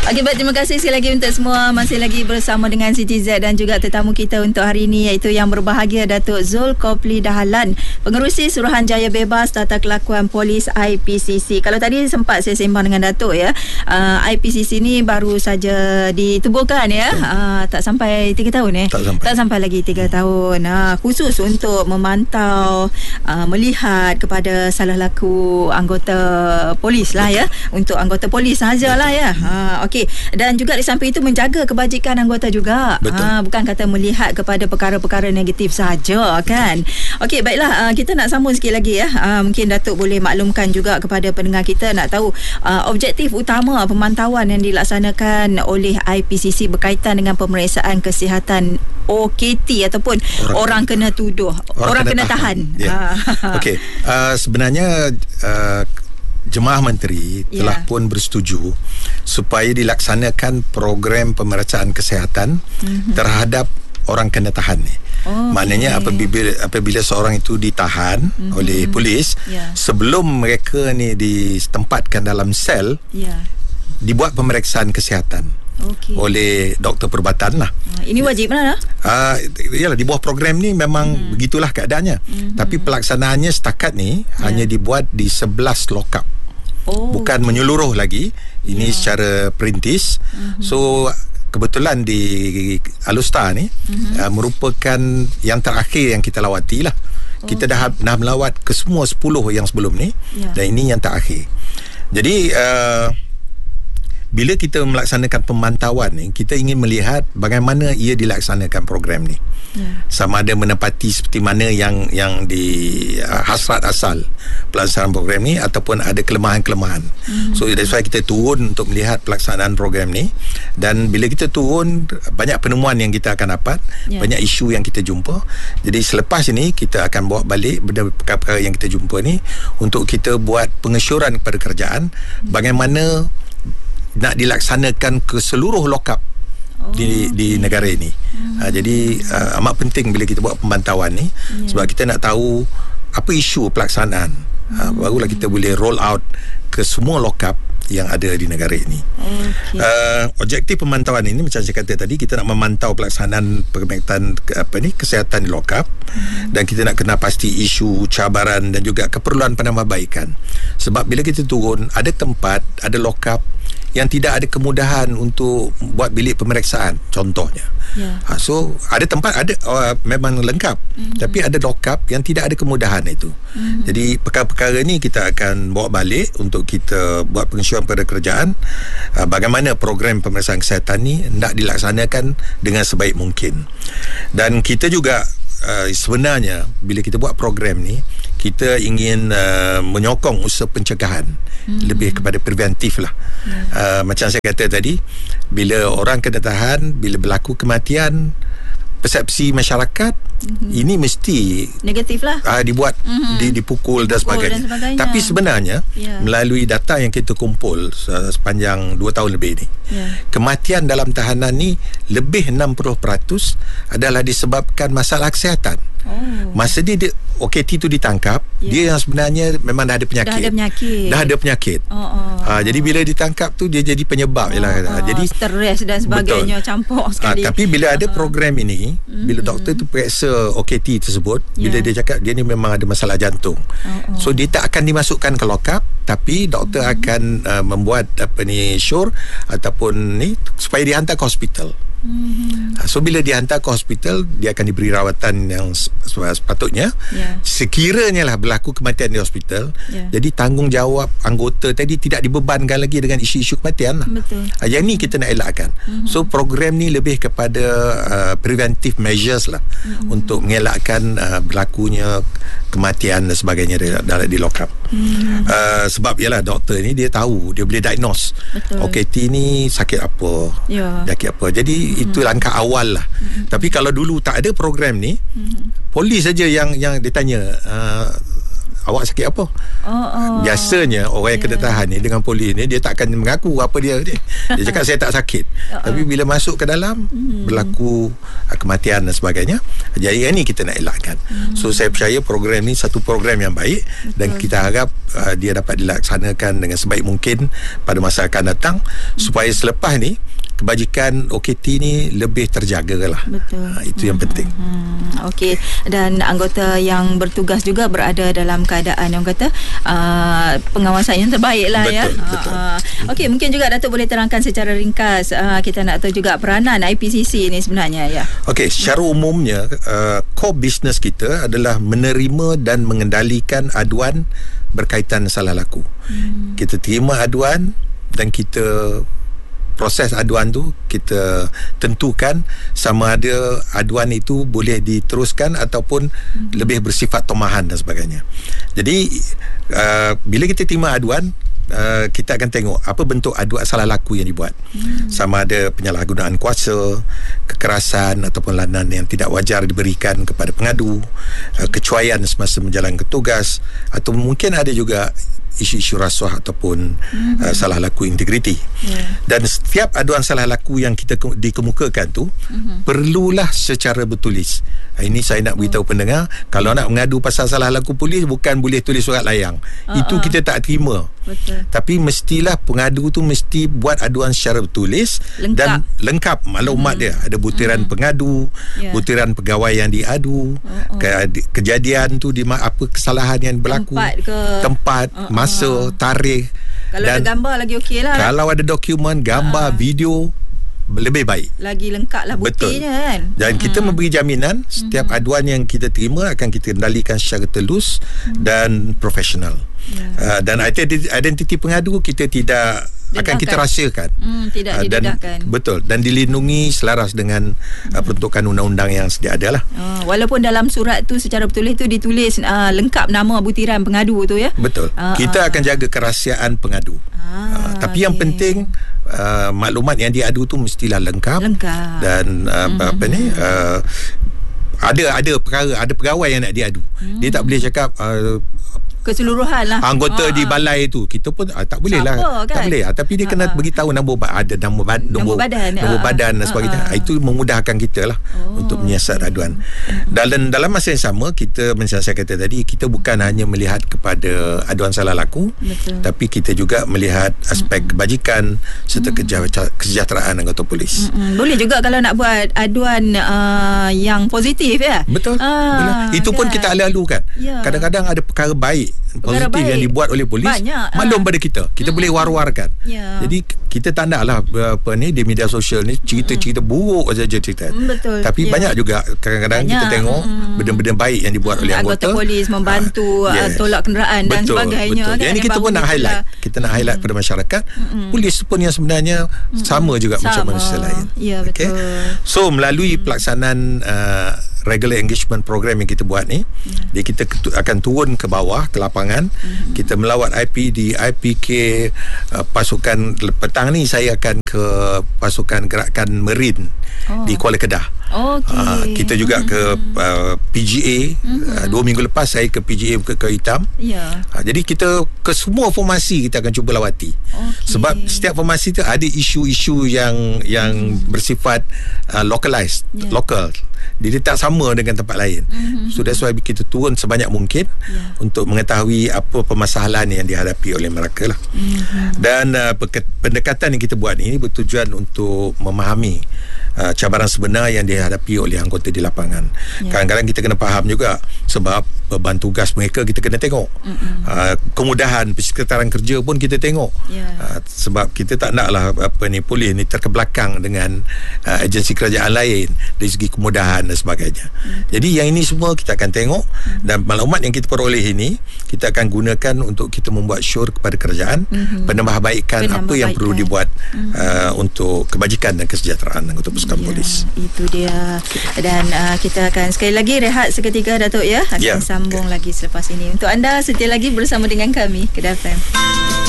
Okey, baik, terima kasih sekali lagi untuk semua. Masih lagi bersama dengan Siti Z dan juga tetamu kita untuk hari ini, iaitu yang berbahagia Datuk Zulkifli Dahlan, Pengerusi Suruhanjaya Bebas Tata Kelakuan Polis IPCC. Kalau tadi sempat saya sembang dengan Datuk ya, IPCC ni baru saja ditubuhkan ya. Tak sampai 3 tahun tak sampai lagi 3 tahun. Khusus untuk memantau, melihat kepada salah laku anggota polis lah ya. Untuk anggota polis sajalah ya. Okey, dan juga di samping itu menjaga kebajikan anggota juga. Bukan kata melihat kepada perkara-perkara negatif saja kan. Okey, baiklah, kita nak sambung sikit lagi ya. Mungkin Datuk boleh maklumkan juga kepada pendengar kita, nak tahu objektif utama pemantauan yang dilaksanakan oleh IPCC berkaitan dengan pemeriksaan kesihatan OKT ataupun orang kena tuduh, orang kena tahan. Ya. Okey, sebenarnya Jemaah Menteri telah pun bersetuju supaya dilaksanakan program pemeriksaan kesihatan terhadap orang kena tahan ni. Maknanya apabila seorang itu ditahan oleh polis, sebelum mereka ni ditempatkan dalam sel, dibuat pemeriksaan kesihatan oleh doktor perubatan lah. Ini wajib lah. Yalah, di bawah program ni memang begitulah keadaannya. Tapi pelaksanaannya setakat ni hanya dibuat di 11 lock-up. Bukan menyeluruh lagi. Ini secara perintis. So kebetulan di Alustar ni merupakan yang terakhir yang kita lawati lah. Kita dah melawat ke semua 10 yang sebelum ni, dan ini yang terakhir. Jadi bila kita melaksanakan pemantauan ni, kita ingin melihat bagaimana ia dilaksanakan program ni. Sama ada menepati seperti mana yang di hasrat asal pelaksanaan program ni, ataupun ada kelemahan-kelemahan. So that's why kita turun untuk melihat pelaksanaan program ni. Dan bila kita turun, banyak penemuan yang kita akan dapat, banyak isu yang kita jumpa. Jadi selepas ini kita akan bawa balik benda perkara-perkara yang kita jumpa ni untuk kita buat pengesyuran kepada kerajaan bagaimana nak dilaksanakan ke seluruh lock-up di negara ini. Jadi amat penting bila kita buat pemantauan ni, sebab kita nak tahu apa isu pelaksanaan. Barulah kita boleh roll out ke semua lock-up yang ada di negara ini. Objektif pemantauan ini, macam saya kata tadi, kita nak memantau pelaksanaan pemeriksaan kesihatan di lock-up, dan kita nak kena pasti isu, cabaran dan juga keperluan penambahbaikan. Sebab bila kita turun, ada tempat, ada lock-up yang tidak ada kemudahan untuk buat bilik pemeriksaan, contohnya. So ada tempat ada memang lengkap, tapi ada lock-up yang tidak ada kemudahan itu. Jadi perkara-perkara ni kita akan bawa balik untuk kita buat pengesyuran pada kerajaan bagaimana program pemeriksaan kesihatan ni nak dilaksanakan dengan sebaik mungkin. Dan kita juga sebenarnya bila kita buat program ni, kita ingin menyokong usaha pencegahan, lebih kepada preventif lah. Macam saya kata tadi, bila orang kena tahan, bila berlaku kematian, persepsi masyarakat ini mesti negatif lah, dibuat dipukul dan sebagainya. Tapi sebenarnya melalui data yang kita kumpul sepanjang 2 tahun lebih ni, kematian dalam tahanan ni lebih 60% adalah disebabkan masalah kesihatan. Masa dia OKT tu ditangkap, dia yang sebenarnya memang dah ada penyakit. Jadi bila ditangkap tu, dia jadi penyebab. Jadi stres dan sebagainya, campur sekali. Tapi bila ada program ini, bila doktor tu periksa OKT tersebut, bila dia cakap dia ni memang ada masalah jantung, so dia tak akan dimasukkan ke lock-up, tapi doktor akan membuat sure ataupun ni supaya dihantar ke hospital. So bila dihantar ke hospital, dia akan diberi rawatan yang sepatutnya. Sekiranya lah berlaku kematian di hospital, jadi tanggungjawab anggota tadi tidak dibebankan lagi dengan isu-isu kematian lah. Yang ni kita nak elakkan. So program ni lebih kepada preventive measures lah, untuk mengelakkan berlakunya kematian dan sebagainya di lock-up. Sebab yalah, doktor ni dia tahu, dia boleh diagnose OKT ni sakit apa, penyakit apa. Jadi itu langkah awal lah. Tapi kalau dulu tak ada program ni, polis saja yang dia tanya awak sakit apa? Biasanya orang yang kena tahan ni dengan polis ni, dia takkan mengaku apa dia cakap saya tak sakit. Tapi bila masuk ke dalam berlaku kematian dan sebagainya. Jadi yang ni kita nak elakkan. So saya percaya program ni satu program yang baik. Betul. Dan kita harap dia dapat dilaksanakan dengan sebaik mungkin pada masa akan datang, supaya selepas ni kebajikan OKT ni lebih terjaga lah. Betul. Itu yang penting. Okey, dan anggota yang bertugas juga berada dalam keadaan yang kata pengawasan yang terbaik lah. Betul, ya. Betul. Okey, mungkin juga Datuk boleh terangkan secara ringkas, kita nak tahu juga peranan IPCC ni sebenarnya, ya. Okey, secara umumnya core business kita adalah menerima dan mengendalikan aduan berkaitan salah laku. Kita terima aduan dan kita proses aduan tu, kita tentukan sama ada aduan itu boleh diteruskan ataupun lebih bersifat tomahan dan sebagainya. Jadi bila kita terima aduan, kita akan tengok apa bentuk aduan salah laku yang dibuat. Sama ada penyalahgunaan kuasa, kekerasan ataupun layanan yang tidak wajar diberikan kepada pengadu, kecuaian semasa menjalankan tugas, atau mungkin ada juga isu-isu rasuah ataupun salah laku integriti. Dan setiap aduan salah laku yang kita dikemukakan tu perlulah secara bertulis. Ini saya nak beritahu pendengar, kalau nak mengadu pasal salah laku polis, bukan boleh tulis surat layang. Itu kita tak terima. Betul. Tapi mestilah pengadu tu mesti buat aduan secara bertulis, lengkap. Dan lengkap maklumat dia. Ada butiran pengadu, butiran pegawai yang diadu, kejadian tu di apa kesalahan yang berlaku, tempat, masa, tarikh. Kalau dan ada gambar lagi okey lah. Kalau ada dokumen, gambar, video, lebih baik. Lagi lengkap lah buktinya. Betul. Kan. Dan kita memberi jaminan setiap aduan yang kita terima akan kita kendalikan secara telus dan profesional. Dan identiti pengadu kita tidak akan kita rahsiakan. Tidak didedahkan. Betul. Dan dilindungi selaras dengan peruntukan undang-undang yang sedia ada lah. Walaupun dalam surat tu secara bertulis tu ditulis lengkap nama butiran pengadu tu, ya. Betul. Kita akan jaga kerahsiaan pengadu. Tapi yang penting maklumat yang diadu tu mestilah lengkap. Dan ada perkara, ada pegawai yang nak diadu. Dia tak boleh cakap keseluruhan lah anggota di balai tu, kita pun tak boleh lah kan? Tak boleh tapi dia kena beritahu nombor badan dan sebagainya. Itu memudahkan kita lah untuk menyiasat aduan. Dalam masa yang sama, kita macam saya kata tadi, kita bukan hanya melihat kepada aduan salah laku, tapi kita juga melihat aspek kebajikan serta kesejahteraan anggota polis. Boleh juga kalau nak buat aduan yang positif, ya. Betul. Itu pun kita alu-alukan. Kadang-kadang ada perkara baik positif yang dibuat oleh polis, maklum pada kita boleh war-warkan. Jadi kita tak nak lah di media sosial ni cerita-cerita buruk saja cerita. Tapi banyak juga kadang-kadang kita tengok benda-benda baik yang dibuat oleh anggota polis, membantu tolak kenderaan dan sebagainya. Kan? Yang ni kita pun nak highlight. Kita nak highlight pada masyarakat. Polis pun yang sebenarnya sama juga macam manusia lain. Betul. So melalui pelaksanaan regular engagement program yang kita buat ni, kita akan turun ke bawah, ke lapangan. Kita melawat di IPK pasukan. Petang ni saya akan ke pasukan gerakan Marine di Kuala Kedah. Kita juga ke PGA. 2 minggu lepas saya ke PGA ke Hitam. Jadi kita ke semua formasi kita akan cuba lawati. Sebab setiap formasi tu ada isu-isu yang bersifat localized, local. Dia tak sama dengan tempat lain. So that's why kita turun sebanyak mungkin untuk mengetahui apa permasalahan yang dihadapi oleh mereka lah. Dan pendekatan yang kita buat ini bertujuan untuk memahami cabaran sebenar yang dihadapi oleh anggota di lapangan. Kadang-kadang kita kena faham juga, sebab beban tugas mereka kita kena tengok. Kemudahan persekitaran kerja pun kita tengok. Sebab kita tak naklah polis ni terkebelakang dengan agensi kerajaan lain dari segi kemudahan dan sebagainya. Jadi yang ini semua kita akan tengok, dan maklumat yang kita peroleh ini kita akan gunakan untuk kita membuat syur kepada kerajaan, penambahbaikan apa yang perlu dibuat untuk kebajikan dan kesejahteraan anggota pasukan polis. Itu dia. Dan kita akan sekali lagi rehat seketika, Datuk, ya. Akan sambung lagi selepas ini. Untuk anda setia lagi bersama dengan kami Kedah FM.